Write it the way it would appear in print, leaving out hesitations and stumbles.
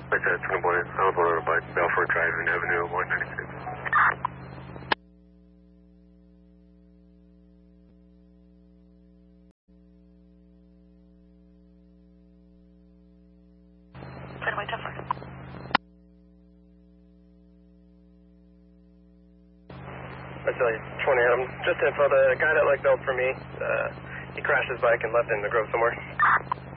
Like that, 21, I was on by Belfort Drive and Avenue 196. Runway 10 4. Actually, 20, I'm just info, the guy that like built for me, he crashed his bike and left it in the grove somewhere.